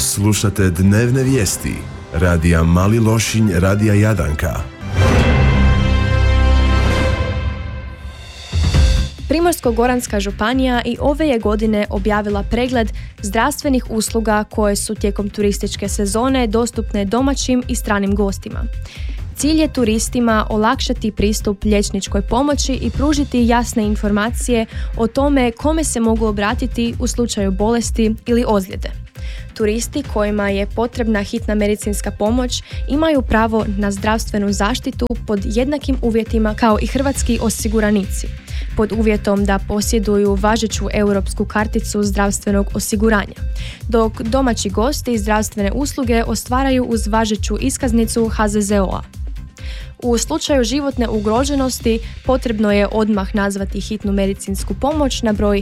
Slušate dnevne vijesti radija Mali Lošinj, radija Jadranka. Primorsko-goranska županija i ove je godine objavila pregled zdravstvenih usluga koje su tijekom turističke sezone dostupne domaćim i stranim gostima. Cilj je turistima olakšati pristup liječničkoj pomoći i pružiti jasne informacije o tome kome se mogu obratiti u slučaju bolesti ili ozljede. Turisti kojima je potrebna hitna medicinska pomoć imaju pravo na zdravstvenu zaštitu pod jednakim uvjetima kao i hrvatski osiguranici, pod uvjetom da posjeduju važeću europsku karticu zdravstvenog osiguranja, dok domaći gosti zdravstvene usluge ostvaraju uz važeću iskaznicu HZZO-a. U slučaju životne ugroženosti potrebno je odmah nazvati hitnu medicinsku pomoć na broj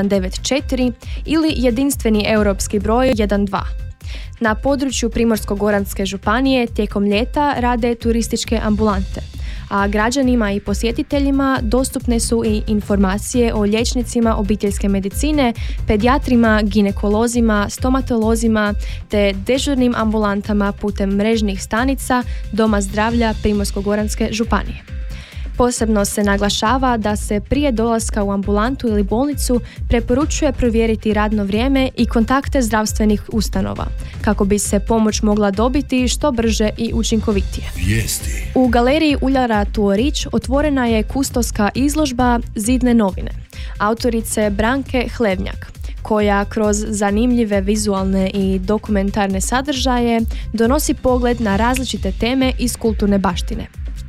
194 ili jedinstveni europski broj 12. Na području Primorsko-goranske županije tijekom ljeta rade turističke ambulante, a građanima i posjetiteljima dostupne su i informacije o liječnicima obiteljske medicine, pedijatrima, ginekolozima, stomatolozima te dežurnim ambulantama putem mrežnih stanica Doma zdravlja Primorsko-goranske županije. Posebno se naglašava da se prije dolaska u ambulantu ili bolnicu preporučuje provjeriti radno vrijeme i kontakte zdravstvenih ustanova, kako bi se pomoć mogla dobiti što brže i učinkovitije. Vijesti. U galeriji Uljara Tuorić otvorena je kustoska izložba Zidne novine, autorice Branke Hlevnjak, koja kroz zanimljive vizualne i dokumentarne sadržaje donosi pogled na različite teme iz kulturne baštine.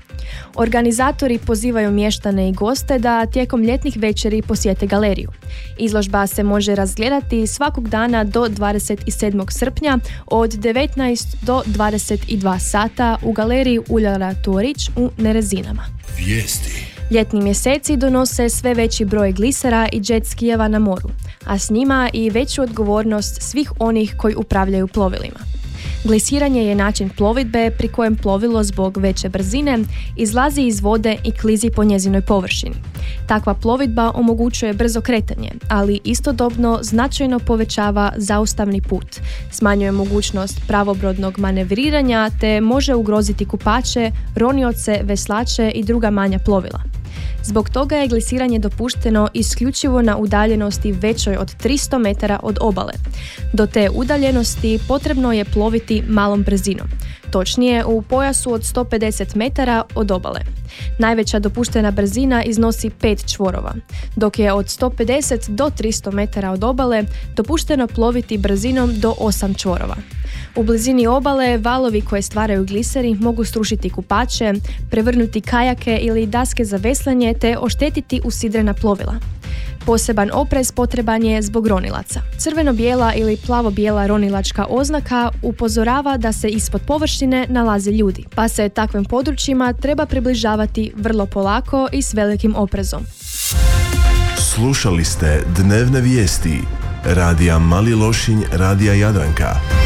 Organizatori pozivaju mještane i goste da tijekom ljetnih večeri posjete galeriju. Izložba se može razgledati svakog dana do 27. srpnja od 19 do 22 sata u galeriji Uljara Tuorić u Nerezinama. Vijesti. Ljetni mjeseci donose sve veći broj glisera i jet skijeva na moru, a s njima i veću odgovornost svih onih koji upravljaju plovilima. Glisiranje je način plovidbe pri kojem plovilo zbog veće brzine izlazi iz vode i klizi po njezinoj površini. Takva plovidba omogućuje brzo kretanje, ali istodobno značajno povećava zaustavni put, smanjuje mogućnost pravobrodnog manevriranja te može ugroziti kupače, ronioce, veslače i druga manja plovila. Zbog toga je glisiranje dopušteno isključivo na udaljenosti većoj od 300 metara od obale. Do te udaljenosti potrebno je ploviti malom brzinom, točnije u pojasu od 150 metara od obale. Najveća dopuštena brzina iznosi 5 čvorova, dok je od 150 do 300 metara od obale dopušteno ploviti brzinom do 8 čvorova. U blizini obale valovi koje stvaraju gliseri mogu srušiti kupače, prevrnuti kajake ili daske za veslanje te oštetiti usidrena plovila. Poseban oprez potreban je zbog ronilaca. Crveno-bijela ili plavo-bijela ronilačka oznaka upozorava da se ispod površine nalaze ljudi, pa se takvim područjima treba približavati vrlo polako i s velikim oprezom. Slušali ste dnevne vijesti radija Mali Lošinj, radija Jadranka.